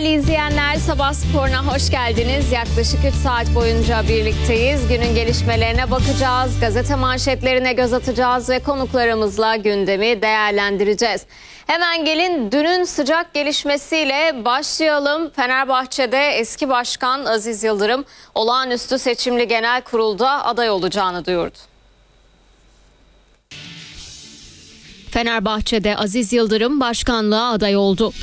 Değerli izleyenler, Sabah Sporu'na hoş geldiniz. Yaklaşık 3 saat boyunca birlikteyiz. Günün gelişmelerine bakacağız, gazete manşetlerine göz atacağız ve konuklarımızla gündemi değerlendireceğiz. Hemen gelin dünün sıcak gelişmesiyle başlayalım. Fenerbahçe'de eski başkan Aziz Yıldırım olağanüstü seçimli genel kurulda aday olacağını duyurdu. Fenerbahçe'de Aziz Yıldırım başkanlığa aday oldu.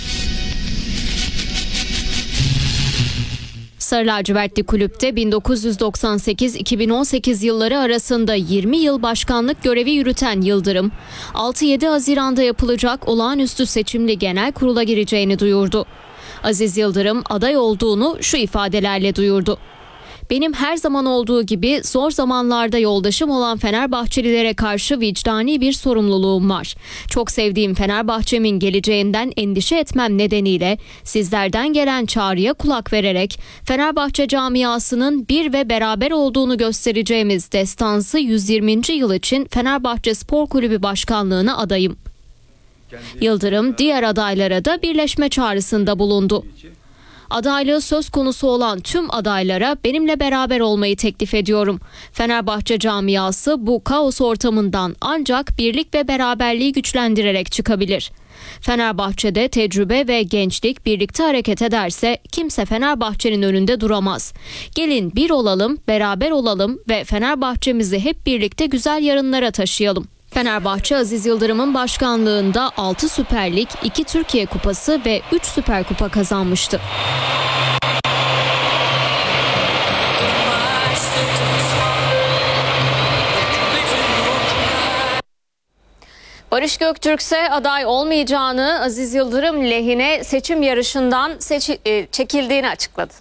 Sarı lacivertli kulüpte 1998-2018 yılları arasında 20 yıl başkanlık görevi yürüten Yıldırım, 6-7 Haziran'da yapılacak olağanüstü seçimli genel kurula gireceğini duyurdu. Aziz Yıldırım aday olduğunu şu ifadelerle duyurdu. Benim her zaman olduğu gibi zor zamanlarda yoldaşım olan Fenerbahçelilere karşı vicdani bir sorumluluğum var. Çok sevdiğim Fenerbahçe'min geleceğinden endişe etmem nedeniyle sizlerden gelen çağrıya kulak vererek Fenerbahçe camiasının bir ve beraber olduğunu göstereceğimiz destansı 120. yıl için Fenerbahçe Spor Kulübü Başkanlığı'na adayım. Yıldırım diğer adaylara da birleşme çağrısında bulundu. Adaylığı söz konusu olan tüm adaylara benimle beraber olmayı teklif ediyorum. Fenerbahçe camiası bu kaos ortamından ancak birlik ve beraberliği güçlendirerek çıkabilir. Fenerbahçe'de tecrübe ve gençlik birlikte hareket ederse kimse Fenerbahçe'nin önünde duramaz. Gelin bir olalım, beraber olalım ve Fenerbahçe'mizi hep birlikte güzel yarınlara taşıyalım. Fenerbahçe Aziz Yıldırım'ın başkanlığında 6 Süper Lig, 2 Türkiye Kupası ve 3 Süper Kupa kazanmıştı. Barış Göktürk ise aday olmayacağını, Aziz Yıldırım lehine seçim yarışından çekildiğini açıkladı.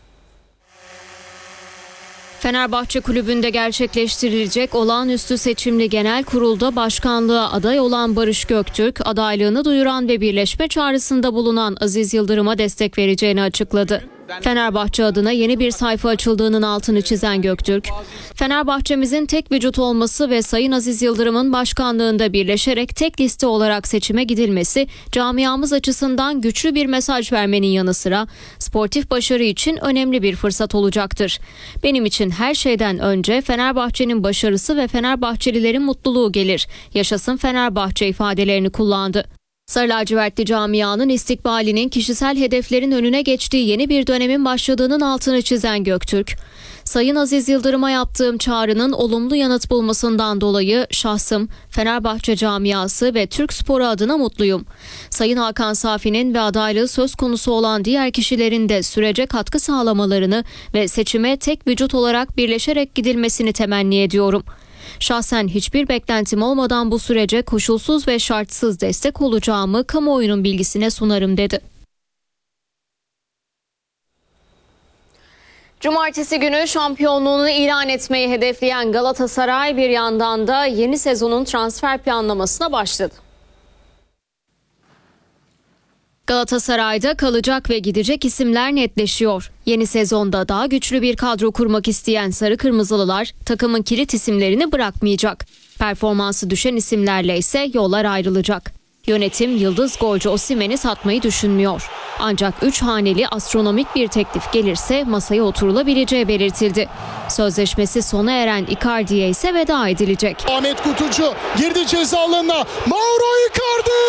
Fenerbahçe Kulübü'nde gerçekleştirilecek olağanüstü seçimli genel kurulda başkanlığa aday olan Barış Göktürk, adaylığını duyuran ve birleşme çağrısında bulunan Aziz Yıldırım'a destek vereceğini açıkladı. Fenerbahçe adına yeni bir sayfa açıldığının altını çizen Göktürk, Fenerbahçe'mizin tek vücut olması ve Sayın Aziz Yıldırım'ın başkanlığında birleşerek tek liste olarak seçime gidilmesi camiamız açısından güçlü bir mesaj vermenin yanı sıra sportif başarı için önemli bir fırsat olacaktır. Benim için her şeyden önce Fenerbahçe'nin başarısı ve Fenerbahçelilerin mutluluğu gelir. Yaşasın Fenerbahçe ifadelerini kullandı. Sarı lacivertli camianın istikbalinin kişisel hedeflerin önüne geçtiği yeni bir dönemin başladığının altını çizen Göktürk, Sayın Aziz Yıldırım'a yaptığım çağrının olumlu yanıt bulmasından dolayı şahsım, Fenerbahçe camiası ve Türk sporu adına mutluyum. Sayın Hakan Safi'nin ve adaylığı söz konusu olan diğer kişilerin de sürece katkı sağlamalarını ve seçime tek vücut olarak birleşerek gidilmesini temenni ediyorum. Şahsen hiçbir beklentim olmadan bu sürece koşulsuz ve şartsız destek olacağımı kamuoyunun bilgisine sunarım dedi. Cumartesi günü şampiyonluğunu ilan etmeyi hedefleyen Galatasaray bir yandan da yeni sezonun transfer planlamasına başladı. Galatasaray'da kalacak ve gidecek isimler netleşiyor. Yeni sezonda daha güçlü bir kadro kurmak isteyen Sarı Kırmızılılar takımın kilit isimlerini bırakmayacak. Performansı düşen isimlerle ise yollar ayrılacak. Yönetim yıldız golcü Osimhen'i satmayı düşünmüyor. Ancak 3 haneli astronomik bir teklif gelirse masaya oturulabileceği belirtildi. Sözleşmesi sona eren Icardi'ye ise veda edilecek. Ahmet Kutucu girdi ceza alanına. Mauro Icardi!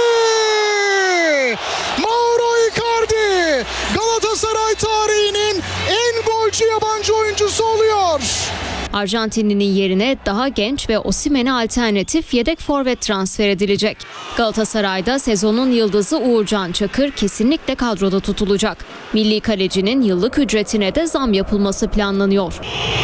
Mauro Icardi! Galatasaray tarihinin en golcü yabancı oyuncusu oluyor. Arjantinli'nin yerine daha genç ve Osimhen'e alternatif yedek forvet transfer edilecek. Galatasaray'da sezonun yıldızı Uğurcan Çakır kesinlikle kadroda tutulacak. Milli kalecinin yıllık ücretine de zam yapılması planlanıyor.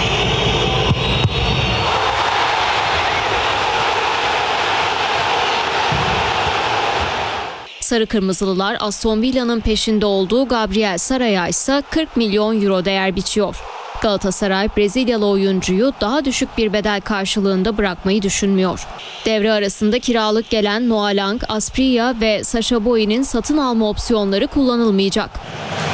Sarı Kırmızılılar Aston Villa'nın peşinde olduğu Gabriel Saray'a ise 40 milyon euro değer biçiyor. Galatasaray Brezilyalı oyuncuyu daha düşük bir bedel karşılığında bırakmayı düşünmüyor. Devre arasında kiralık gelen Noah Lang, Asprilla ve Sacha Boey'nin satın alma opsiyonları kullanılmayacak.